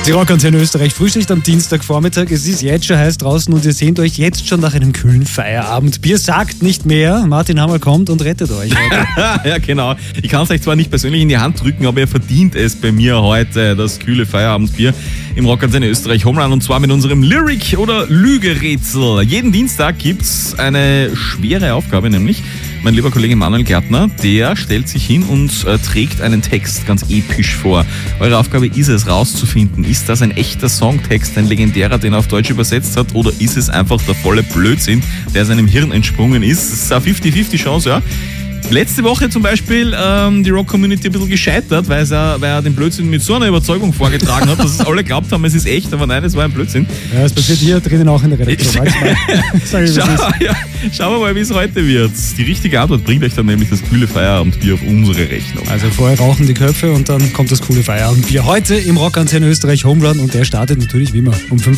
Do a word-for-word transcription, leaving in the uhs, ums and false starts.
Die Rockantenne Österreich frühstückt am Dienstagvormittag. Es ist jetzt schon heiß draußen und ihr sehnt euch jetzt schon nach einem kühlen Feierabend. Bier sagt nicht mehr. Martin Hammer kommt und rettet euch heute. Ja, genau. Ich kann es euch zwar nicht persönlich in die Hand drücken, aber ihr verdient es bei mir heute, das kühle Feierabendbier im Rockantenne Österreich Homerun, und zwar mit unserem Lyric- oder Lügerätsel. Jeden Dienstag gibt's eine schwere Aufgabe, nämlich mein lieber Kollege Manuel Gärtner, der stellt sich hin und äh, trägt einen Text ganz episch vor. Eure Aufgabe ist es, rauszufinden, ist das ein echter Songtext, ein legendärer, den er auf Deutsch übersetzt hat, oder ist es einfach der volle Blödsinn, der seinem Hirn entsprungen ist. Es ist eine fifty fifty Chance, ja. Letzte Woche zum Beispiel ähm, die Rock-Community ein bisschen gescheitert, weil er, weil er den Blödsinn mit so einer Überzeugung vorgetragen hat, dass es alle glaubt haben, es ist echt, aber nein, es war ein Blödsinn. Ja, das passiert hier drinnen auch in der Redaktion. Schau, ja, schauen wir mal, wie es heute wird. Die richtige Antwort bringt euch dann nämlich das kühle Feierabendbier auf unsere Rechnung. Also vorher rauchen die Köpfe und dann kommt das coole Feierabendbier. Heute im Rockantenne Österreich Homerun, und der startet natürlich wie immer um fünf.